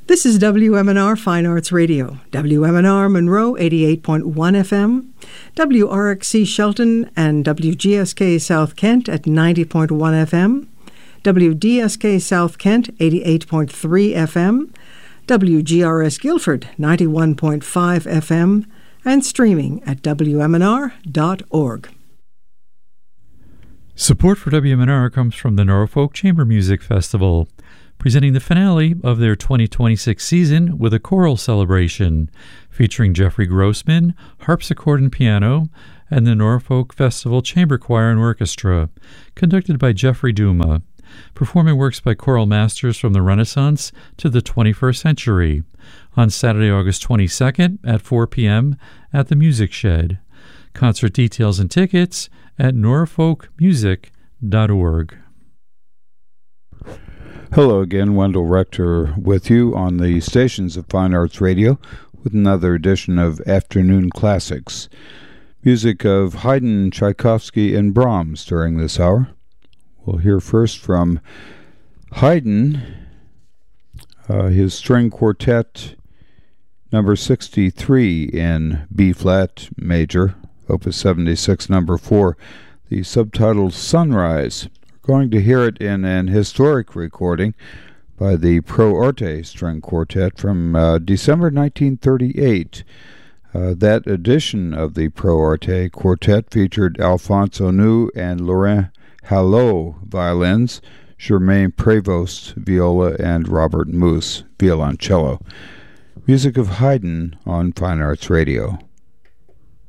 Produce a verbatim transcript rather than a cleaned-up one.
This is W M N R Fine Arts Radio, W M N R Monroe eighty-eight point one F M, W R X C Shelton and W G S K South Kent at ninety point one F M, W D S K South Kent eighty-eight point three F M, W G R S Guilford ninety-one point five F M, and streaming at W M N R dot org. Support for W M N R comes from the Norfolk Chamber Music Festival, presenting the finale of their twenty twenty-six season with a choral celebration featuring Jeffrey Grossman, harpsichord and piano, and the Norfolk Festival Chamber Choir and Orchestra, conducted by Jeffrey Duma, performing works by choral masters from the Renaissance to the twenty-first century, on Saturday, August twenty-second at four p.m. at the Music Shed. Concert details and tickets at norfolk music dot org. Hello again, Wendell Rector with you on the stations of Fine Arts Radio with another edition of Afternoon Classics. Music of Haydn, Tchaikovsky, and Brahms during this hour. We'll hear first from Haydn, uh, his string quartet number sixty-three in B-flat major, Opus seventy-six, number four, the subtitled Sunrise. Going to hear it in an historic recording by the Pro Arte String Quartet from uh, December nineteen thirty-eight. Uh, that edition of the Pro Arte Quartet featured Alphonse Onou and Laurent Hallot violins, Germain Prévost viola, and Robert Moose violoncello. Music of Haydn on Fine Arts Radio.